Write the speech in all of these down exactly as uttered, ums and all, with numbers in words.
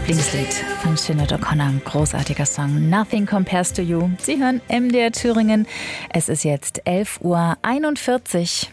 Lieblingslied von Sinead O'Connor. Großartiger Song. Nothing Compares to You. Sie hören M D R Thüringen. Es ist jetzt elf Uhr einundvierzig.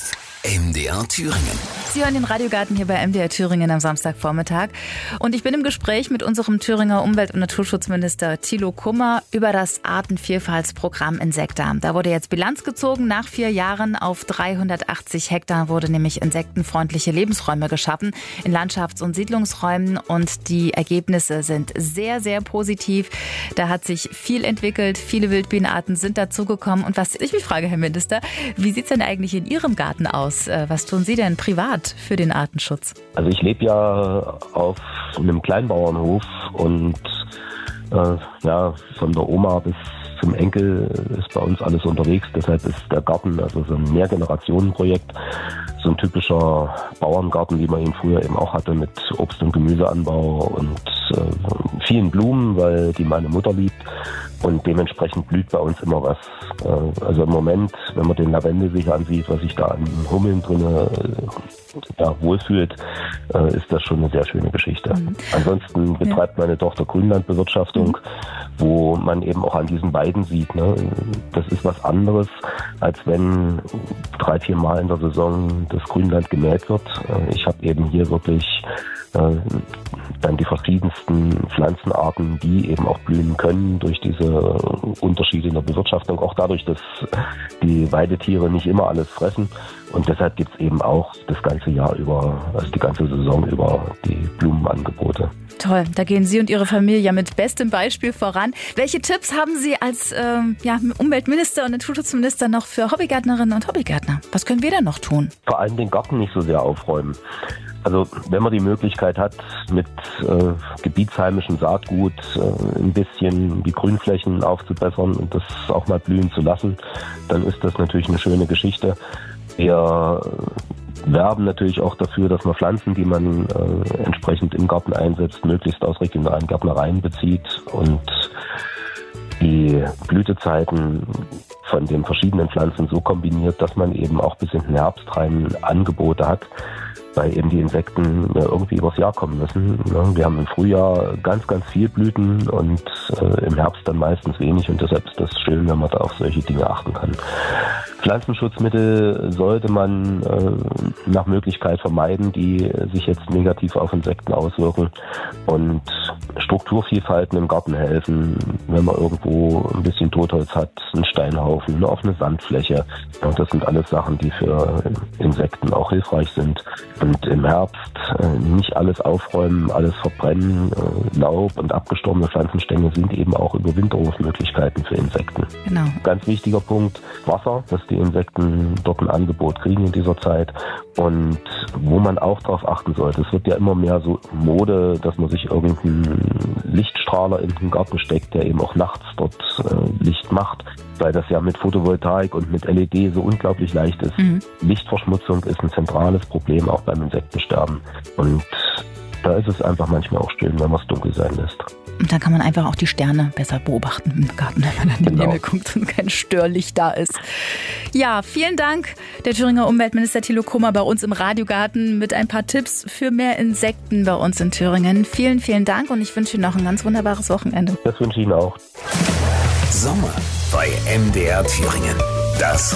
M D R Thüringen. Sie hören den Radiogarten hier bei M D R Thüringen am Samstagvormittag. Und ich bin im Gespräch mit unserem Thüringer Umwelt- und Naturschutzminister Thilo Kummer über das Artenvielfaltsprogramm Insekta. Da wurde jetzt Bilanz gezogen. Nach vier Jahren auf dreihundertachtzig Hektar wurde nämlich insektenfreundliche Lebensräume geschaffen in Landschafts- und Siedlungsräumen. Und die Ergebnisse sind sehr, sehr positiv. Da hat sich viel entwickelt. Viele Wildbienenarten sind dazugekommen. Und was ich mich frage, Herr Minister, wie sieht es denn eigentlich in Ihrem Garten aus? Was tun Sie denn privat für den Artenschutz? Also ich lebe ja auf einem Kleinbauernhof und äh, ja, von der Oma bis zum Enkel ist bei uns alles unterwegs. Deshalb ist der Garten also so ein Mehrgenerationenprojekt, so ein typischer Bauerngarten, wie man ihn früher eben auch hatte, mit Obst- und Gemüseanbau und äh, vielen Blumen, weil die meine Mutter liebt. Und dementsprechend blüht bei uns immer was. Also im Moment, wenn man den Lavendel sich ansieht, was sich da an Hummeln drin ja, wohlfühlt, ist das schon eine sehr schöne Geschichte. Mhm. Ansonsten betreibt meine Tochter Grünlandbewirtschaftung, mhm. wo man eben auch an diesen Weiden sieht, ne? Das ist was anderes, als wenn drei, vier Mal in der Saison das Grünland gemäht wird. Ich habe eben hier wirklich äh, dann die verschiedensten Pflanzenarten, die eben auch blühen können durch diese Unterschiede in der Bewirtschaftung, auch dadurch, dass die Weidetiere nicht immer alles fressen. Und deshalb gibt es eben auch das ganze Jahr über, also die ganze Saison über, die Blumenangebote. Toll, da gehen Sie und Ihre Familie mit bestem Beispiel voran. Welche Tipps haben Sie als ähm, ja, Umweltminister und Naturschutzminister noch für Hobbygärtnerinnen und Hobbygärtner? Was können wir denn noch tun? Vor allem den Garten nicht so sehr aufräumen. Also wenn man die Möglichkeit hat, mit äh, gebietsheimischem Saatgut äh, ein bisschen die Grünflächen aufzubessern und das auch mal blühen zu lassen, dann ist das natürlich eine schöne Geschichte. Wir werben natürlich auch dafür, dass man Pflanzen, die man äh, entsprechend im Garten einsetzt, möglichst aus regionalen Gärtnereien bezieht und die Blütezeiten von den verschiedenen Pflanzen so kombiniert, dass man eben auch bis in den Herbst rein Angebote hat, weil eben die Insekten ja irgendwie übers Jahr kommen müssen. Wir haben im Frühjahr ganz, ganz viel Blüten und äh, im Herbst dann meistens wenig und deshalb ist das schön, wenn man da auf solche Dinge achten kann. Pflanzenschutzmittel sollte man äh, nach Möglichkeit vermeiden, die sich jetzt negativ auf Insekten auswirken, und Strukturvielfalten im Garten helfen, wenn man irgendwo ein bisschen Totholz hat, einen Steinhaufen, eine offene Sandfläche. Und das sind alles Sachen, die für Insekten auch hilfreich sind. Und im Herbst äh, nicht alles aufräumen, alles verbrennen. Äh, Laub und abgestorbene Pflanzenstängel sind eben auch Überwinterungsmöglichkeiten für Insekten. Genau. Ganz wichtiger Punkt, Wasser, dass die Insekten dort ein Angebot kriegen in dieser Zeit. Und wo man auch darauf achten sollte, es wird ja immer mehr so Mode, dass man sich irgendeinen Lichtstrahler in den Garten steckt, der eben auch nachts dort äh, Licht macht, weil das ja mit Photovoltaik und mit L E D so unglaublich leicht ist. Mhm. Lichtverschmutzung ist ein zentrales Problem, auch beim Insektensterben. Und da ist es einfach manchmal auch schön, wenn man es dunkel sein lässt. Und dann kann man einfach auch die Sterne besser beobachten im Garten, wenn man an den genau. Himmel guckt und kein Störlicht da ist. Ja, vielen Dank, der Thüringer Umweltminister Thilo Kummer bei uns im Radiogarten mit ein paar Tipps für mehr Insekten bei uns in Thüringen. Vielen, vielen Dank und ich wünsche Ihnen noch ein ganz wunderbares Wochenende. Das wünsche ich Ihnen auch. Sommer bei M D R Thüringen. Das